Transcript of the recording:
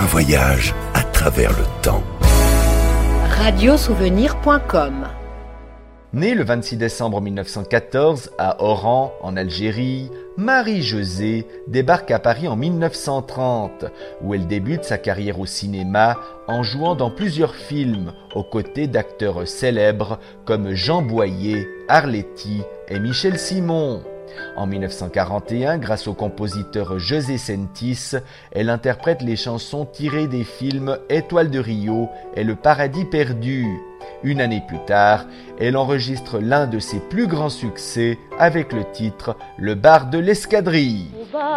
voyage à travers le temps. Radiosouvenir.com. Née le 26 décembre 1914 à Oran, en Algérie, Marie-Josée débarque à Paris en 1930, où elle débute sa carrière au cinéma en jouant dans plusieurs films aux côtés d'acteurs célèbres comme Jean Boyer, Arletty et Michel Simon. En 1941, grâce au compositeur José Sentis, elle interprète les chansons tirées des films Étoile de Rio et Le Paradis perdu. Une année plus tard, elle enregistre l'un de ses plus grands succès avec le titre Le bar de l'escadrille.